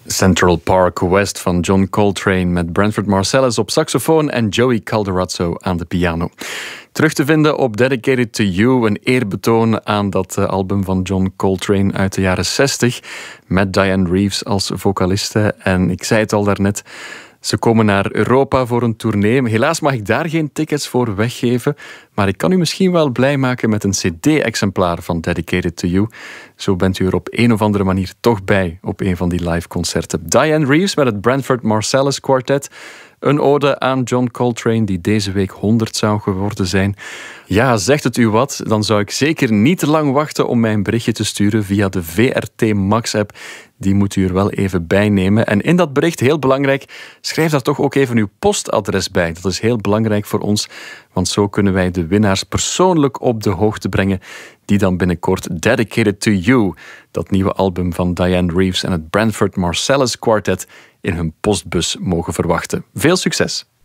Central Park West van John Coltrane met Branford Marsalis op saxofoon en Joey Calderazzo aan de piano. Terug te vinden op Dedicated to You, een eerbetoon aan dat album van John Coltrane uit de jaren 60 met Diane Reeves als vocaliste. En ik zei het al daarnet, ze komen naar Europa voor een tournee. Helaas mag ik daar geen tickets voor weggeven, maar ik kan u misschien wel blij maken met een cd-exemplaar van Dedicated to You. Zo bent u er op een of andere manier toch bij op een van die live concerten. Diane Reeves met het Branford Marsalis Quartet. Een ode aan John Coltrane die deze week 100 zou geworden zijn. Ja, zegt het u wat, dan zou ik zeker niet te lang wachten om mij een berichtje te sturen via de VRT Max-app. Die moet u er wel even bij nemen. En in dat bericht, heel belangrijk, schrijf daar toch ook even uw postadres bij. Dat is heel belangrijk voor ons, want zo kunnen wij de winnaars persoonlijk op de hoogte brengen, die dan binnenkort Dedicated to You, dat nieuwe album van Diane Reeves en het Branford Marsalis Quartet, in hun postbus mogen verwachten. Veel succes!